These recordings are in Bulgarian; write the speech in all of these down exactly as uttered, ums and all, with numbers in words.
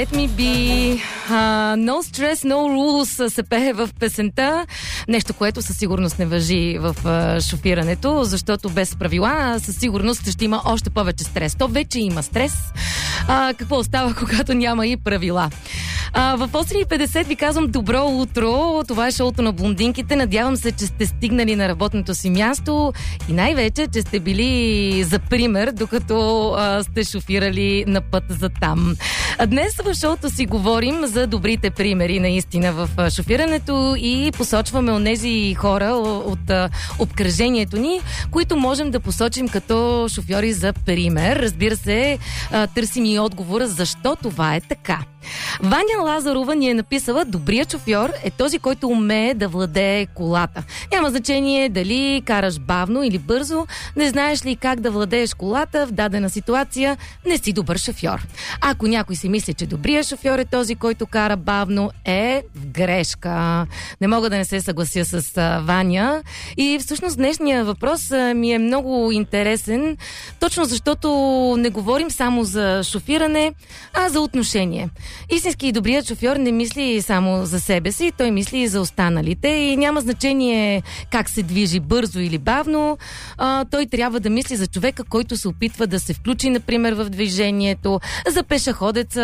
Let me be uh, No stress, no rules се пее в песента. Нещо, което със сигурност не важи в uh, шофирането, защото без правила със сигурност ще има още повече стрес. То вече има стрес. Uh, какво остава, когато няма и правила? Uh, в осем и петдесет ви казвам добро утро. Това е шоуто на блондинките. Надявам се, че сте стигнали на работното си място и най-вече, че сте били за пример, докато uh, сте шофирали на път за там. А днес в шоуто си говорим за добрите примери наистина в шофирането и посочваме онези хора от обкръжението ни, които можем да посочим като шофьори за пример. Разбира се, търсим и отговора защо това е така. Ваня Лазарова ни е написала: добрият шофьор е този, който умее да владее колата. Няма значение дали караш бавно или бързо, не знаеш ли как да владееш колата в дадена ситуация, не си добър шофьор. Ако някой си мисли, че добрият шофьор е този, който кара бавно, е в грешка. Не мога да не се съглася с а, Ваня. И всъщност днешния въпрос а, ми е много интересен, точно защото не говорим само за шофиране, а за отношение. Истински и добрият шофьор не мисли само за себе си, той мисли и за останалите и няма значение как се движи, бързо или бавно. А, той трябва да мисли за човека, който се опитва да се включи, например, в движението, за пешеходеца,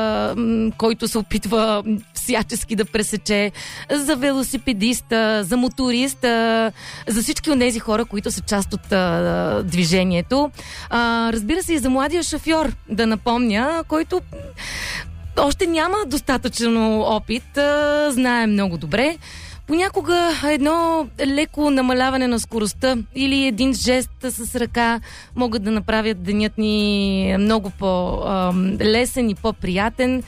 който се опитва всячески да пресече, за велосипедиста, за моториста, за всички от тези хора, които са част от а, движението. А, разбира се и за младия шофьор, да напомня, който още няма достатъчно опит, а, знае много добре. Понякога едно леко намаляване на скоростта или един жест с ръка могат да направят денят ни много по-лесен и по-приятен.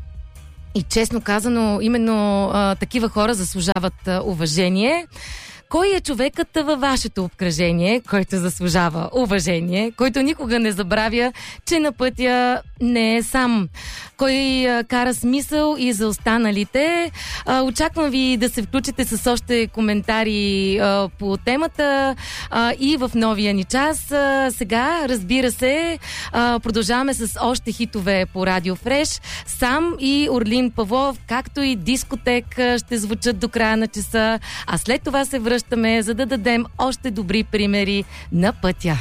И честно казано, именно а, такива хора заслужават а, уважение. Кой е човекът във вашето обкръжение, който заслужава уважение, който никога не забравя, че на пътя не е сам? Кой а, кара смисъл и за останалите? А, очаквам ви да се включите с още коментари а, по темата а, и в новия ни час. А, сега, разбира се, а, продължаваме с още хитове по Радио Фреш. Сам и Орлин Павлов, както и Дискотек ще звучат до края на часа, а след това се връщаме, за да дадем още добри примери на пътя.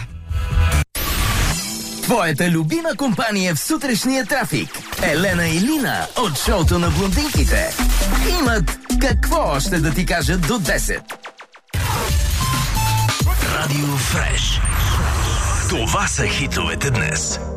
Твоята любима компания в сутрешния трафик. Елена и Лина от шоуто на блондинките имат какво още да ти кажат до десет. Радио Фреш. Това са хитовете днес.